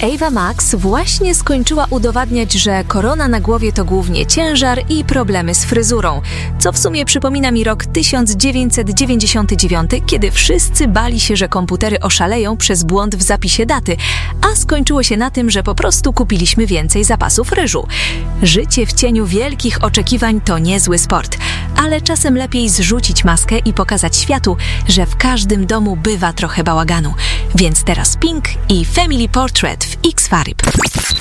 Ava Max właśnie skończyła udowadniać, że korona na głowie to głównie ciężar i problemy z fryzurą, co w sumie przypomina mi rok 1999, kiedy wszyscy bali się, że komputery oszaleją przez błąd w zapisie daty, a skończyło się na tym, że po prostu kupiliśmy więcej zapasów ryżu. Życie w cieniu wielkich oczekiwań to niezły sport, ale czasem lepiej zrzucić maskę i pokazać światu, że w każdym domu bywa trochę bałaganu. Więc teraz Pink i Family Portrait w X-Farib.